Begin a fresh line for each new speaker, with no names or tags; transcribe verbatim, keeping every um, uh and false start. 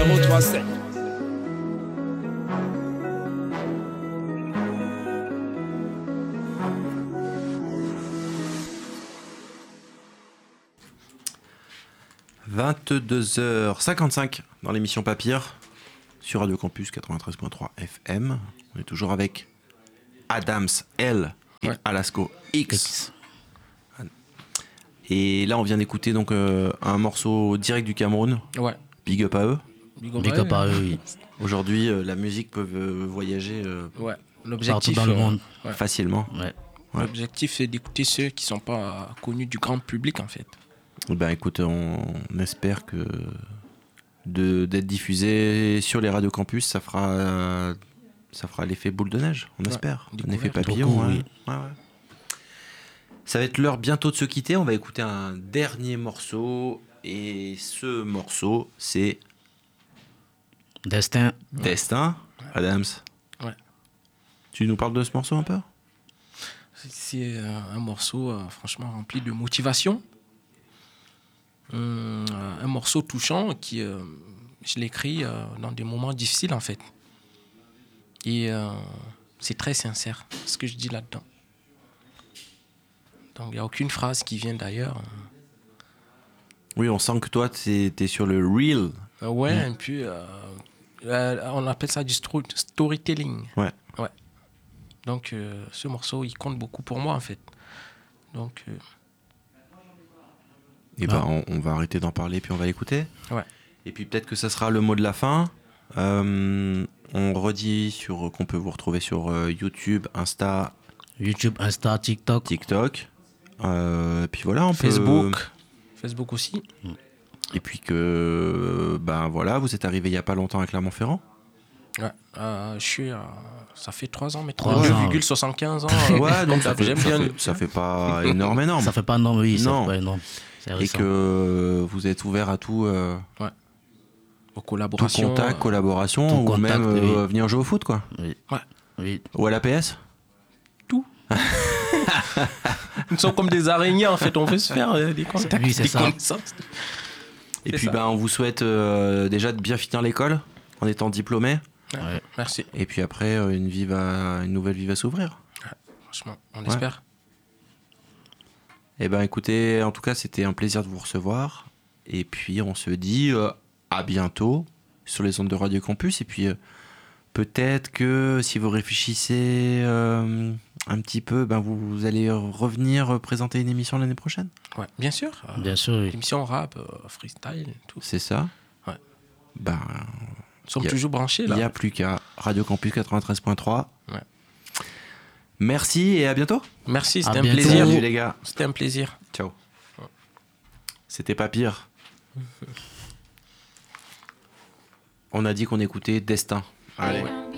zéro trois sept.
vingt-deux heures cinquante-cinq dans l'émission Papyr sur Radio Campus quatre-vingt-treize virgule trois F M. On est toujours avec Adams L et
Ouais.
Alasco X. Et là, on vient d'écouter donc euh, un morceau direct du Cameroun.
Ouais.
Big up à eux.
Big
Big up à eux, oui.
Aujourd'hui, euh, la musique peut euh, voyager euh,
Ouais.
Partout
L'objectif,
dans le
euh,
monde.
ouais.
facilement.
Ouais.
Ouais.
L'objectif, c'est d'écouter ceux qui sont pas connus du grand public, en fait.
Ben écoute, on, on espère que de, d'être diffusé sur les radios campus, ça fera, euh, ça fera l'effet boule de neige, on
Ouais,
espère. Un
découverte.
effet papillon.
Beaucoup,
ouais.
oui.
Ouais, ouais. Ça va être l'heure bientôt de se quitter. On va écouter un dernier morceau. Et ce morceau, c'est
Destin.
Destin. Adams.
Ouais.
Tu nous parles de ce morceau un peu?
C'est euh, un morceau, euh, franchement, rempli de motivation. Hum, euh, un morceau touchant qui, euh, je l'écris euh, dans des moments difficiles, en fait. Et euh, c'est très sincère, ce que je dis là-dedans. Donc, il n'y a aucune phrase qui vient d'ailleurs.
Oui, on sent que toi, t'es, t'es sur le real.
Euh, ouais, et puis, euh, euh, on appelle ça du stro- storytelling.
Ouais.
Ouais. Donc, euh, ce morceau, il compte beaucoup pour moi, en fait. Donc, euh,
Et ben, on, on va arrêter d'en parler, puis on va écouter.
Ouais.
Et puis peut-être que ça sera le mot de la fin. Euh, on redit sur, qu'on peut vous retrouver sur euh, YouTube, Insta,
YouTube, Insta, TikTok.
TikTok. Euh, et puis voilà, on
Facebook.
peut...
Facebook aussi.
Et puis que, ben voilà, vous êtes arrivé il n'y a pas longtemps à Clermont-Ferrand.
Ouais. Euh, je suis, euh, ça fait trois ans maintenant.
Trois
deux
ans,
virgule soixante-quinze ans. euh,
Ouais, donc ça fait,
j'aime
ça
bien.
fait, ça fait pas énorme, énorme.
Ça fait pas énorme, oui, ça
Non.
fait pas énorme. C'est
Et
récent.
que vous êtes ouvert à tout, euh,
Aux
tout
collaborations.
contact, collaboration,
tout
ou
contact,
même euh,
oui.
venir jouer au foot, quoi.
Oui.
Ouais.
Oui.
Ou à l'A P S.
Nous sommes comme des araignées, en fait. On veut se faire euh, des contacts,
Oui, c'est
des
ça.
connaissances.
Et
C'est
puis
ça.
ben, on vous souhaite euh, déjà de bien finir l'école en étant diplômé.
Ouais.
Merci.
Et puis après, euh, une, vie va, une nouvelle vie va s'ouvrir.
Franchement, on
Ouais.
espère.
Eh ben écoutez, en tout cas, c'était un plaisir de vous recevoir. Et puis on se dit euh, à bientôt sur les ondes de Radio Campus. Et puis euh, peut-être que si vous réfléchissez euh, un petit peu, ben vous, vous allez revenir présenter une émission l'année prochaine.
Ouais, bien sûr. Euh,
Bien sûr, oui.
Émission rap, euh, freestyle, tout.
C'est ça?
Ouais.
Ben,
Nous sommes
Y a-
toujours branchés,
il
là.
n'y a plus qu'à Radio Campus quatre-vingt-treize virgule trois.
Ouais.
Merci et à bientôt.
Merci, c'était
À
un
bientôt.
plaisir.
Salut les gars.
C'était un plaisir.
Ciao. C'était pas pire. On a dit qu'on écoutait Destin. Allez.
Ouais.